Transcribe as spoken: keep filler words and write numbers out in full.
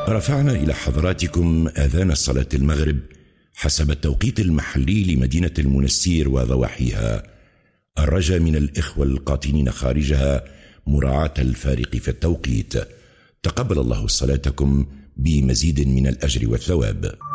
رفعنا إلى حضراتكم آذان الصلاة المغرب حسب التوقيت المحلي لمدينة المنسير وضواحيها، الرجاء من الإخوة القاطنين خارجها مراعاة الفارق في التوقيت. تقبل الله صلاتكم بمزيد من الأجر والثواب.